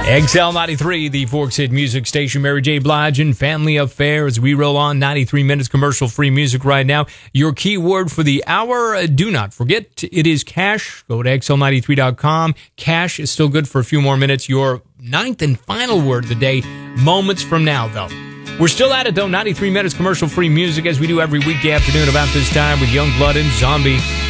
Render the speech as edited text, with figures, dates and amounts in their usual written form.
XL 93, the Forks Hit Music Station. Mary J. Blige and Family Affair as we roll on 93 minutes commercial-free music right now. Your keyword for the hour, do not forget, it is cash. Go to XL93.com. Cash is still good for a few more minutes. Your ninth and final word of the day, moments from now, though. We're still at it, though. 93 minutes commercial-free music as we do every weekday afternoon about this time with Youngblood and Zombie.